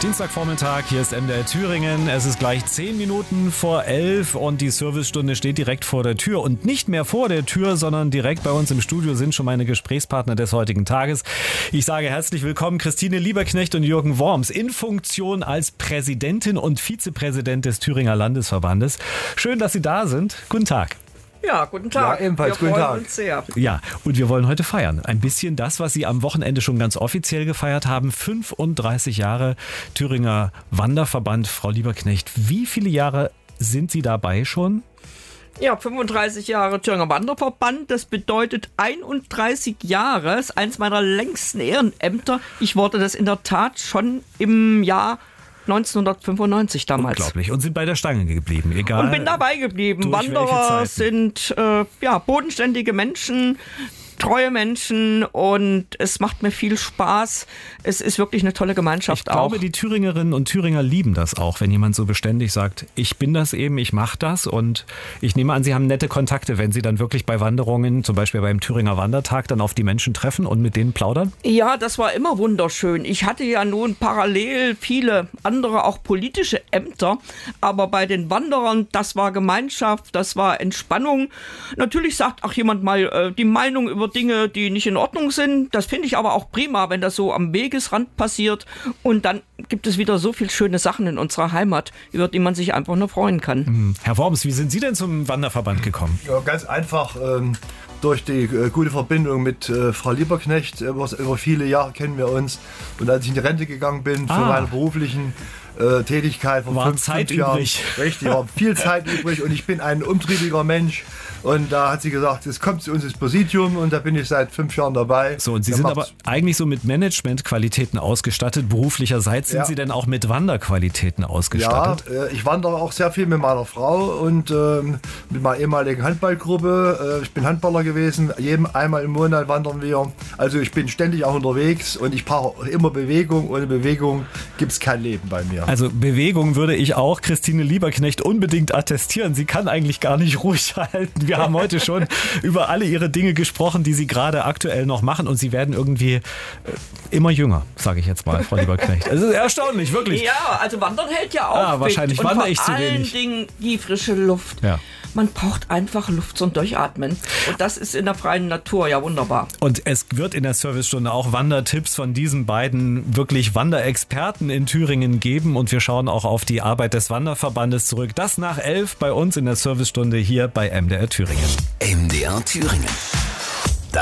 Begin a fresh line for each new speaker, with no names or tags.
Dienstagvormittag, hier ist MDR Thüringen. Es ist gleich 10 Minuten vor 11 und die Servicestunde steht direkt vor der Tür. Und nicht mehr vor der Tür, sondern direkt bei uns im Studio sind schon meine Gesprächspartner des heutigen Tages. Ich sage herzlich willkommen Christine Lieberknecht und Jürgen Worms in Funktion als Präsidentin und Vizepräsident des Thüringer Landesverbandes. Schön, dass Sie da sind. Guten Tag.
Ja, guten Tag.
Ja, ebenfalls
wir
guten
freuen
Tag.
uns sehr.
Ja, und wir wollen heute feiern. Ein bisschen das, was Sie am Wochenende schon ganz offiziell gefeiert haben. 35 Jahre Thüringer Wanderverband. Frau Lieberknecht, wie viele Jahre sind Sie dabei schon?
Ja, 35 Jahre Thüringer Wanderverband. Das bedeutet 31 Jahre. Das ist eins meiner längsten Ehrenämter. Ich wurde das in der Tat schon im Jahr 1995 damals.
Unglaublich. Und sind bei der Stange geblieben, egal.
Und bin dabei geblieben.
Durch welche
Wanderer
Zeiten?
sind bodenständige Menschen, treue Menschen und es macht mir viel Spaß. Es ist wirklich eine tolle Gemeinschaft
Ich glaube,
auch.
die Thüringerinnen und Thüringer lieben das auch, wenn jemand so beständig sagt, ich bin das eben, ich mache das. Und ich nehme an, Sie haben nette Kontakte, wenn Sie dann wirklich bei Wanderungen, zum Beispiel beim Thüringer Wandertag, dann auf die Menschen treffen und mit denen plaudern?
Ja, das war immer wunderschön. Ich hatte ja nun parallel viele andere, auch politische Ämter, aber bei den Wanderern, das war Gemeinschaft, das war Entspannung. Natürlich sagt auch jemand mal die Meinung über Dinge, die nicht in Ordnung sind. Das finde ich aber auch prima, wenn das so am Wegesrand passiert. Und dann gibt es wieder so viele schöne Sachen in unserer Heimat, über die man sich einfach nur freuen kann.
Herr Worms, wie sind Sie denn zum Wanderverband gekommen?
Ja, ganz einfach durch die gute Verbindung mit Frau Lieberknecht. Über viele Jahre kennen wir uns. Und als ich in die Rente gegangen bin für meine beruflichen Tätigkeit vor
War
5
Zeit
Jahren.
übrig.
Richtig, war viel Zeit übrig und ich bin ein umtriebiger Mensch. Und da hat sie gesagt, jetzt kommt zu uns ins Präsidium und da bin ich seit 5 Jahren dabei.
So, und Sie sind aber eigentlich so mit Managementqualitäten ausgestattet. Beruflicherseits sind Sie denn auch mit Wanderqualitäten ausgestattet?
Ja, ich wandere auch sehr viel mit meiner Frau und mit meiner ehemaligen Handballgruppe. Ich bin Handballer gewesen. Einmal im Monat wandern wir. Also ich bin ständig auch unterwegs und ich brauche immer Bewegung. Ohne Bewegung gibt es kein Leben bei mir.
Also Bewegung würde ich auch Christine Lieberknecht unbedingt attestieren. Sie kann eigentlich gar nicht ruhig halten. Wir haben heute schon über alle Ihre Dinge gesprochen, die Sie gerade aktuell noch machen und Sie werden irgendwie immer jünger, sage ich jetzt mal, Frau Lieberknecht. Es ist erstaunlich, wirklich.
Ja, also Wandern hält ja auch.
Wahrscheinlich
fit. Und
wandere ich zu
vor allen
wenig.
Dingen die frische Luft.
Ja.
Man braucht einfach Luft zum Durchatmen. Und das ist in der freien Natur ja wunderbar.
Und es wird in der Servicestunde auch Wandertipps von diesen beiden wirklich Wanderexperten in Thüringen geben. Und wir schauen auch auf die Arbeit des Wanderverbandes zurück. Das nach 11 bei uns in der Servicestunde hier bei MDR Thüringen.
MDR Thüringen.